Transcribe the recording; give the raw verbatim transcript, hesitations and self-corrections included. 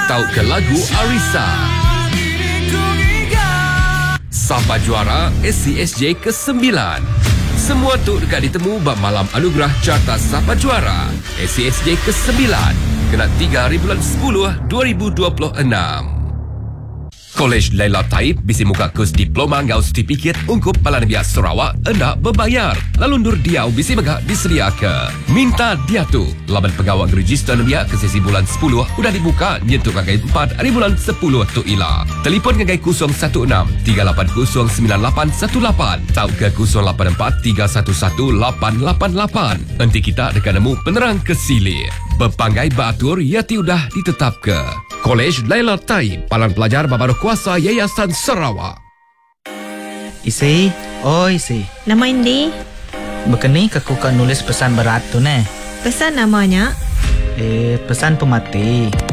Tahu ke lagu Arisa? Sapa Juara S C S J ke sembilan. Semua tu dekat ditemu bab malam anugerah Carta Sapa Juara S C S J ke sembilan. Kena tiga hari bulan sepuluh dua ribu dua puluh enam. Kolej Laila Taib bisi muka kurs diploma ngau sertifikat ungkup Balan Biak Sarawak hendak berbayar. Lalu Nur Diau bisi megak disedia ke. Minta dia tu. Laban pegawai register Biak ke sesi bulan sepuluh udah dibuka nyentuh kagai empat hari bulan sepuluh tu ila. Telefon kagai kosong satu enam tiga lapan kosong sembilan lapan satu lapan. Tahu ke kosong lapan empat tiga satu satu lapan lapan lapan. Nanti kita dekat nemu penerang ke sili. Berpanggai beratur ia tiudah ditetap ke. Kolej Laila Taib, Palang Pelajar Babaru Kuasa Yayasan Sarawak. Isi, oh Isi. Nama Indi? Bekeni aku kan nulis pesan berat tu ne. Pesan namanya? Eh, pesan pemati.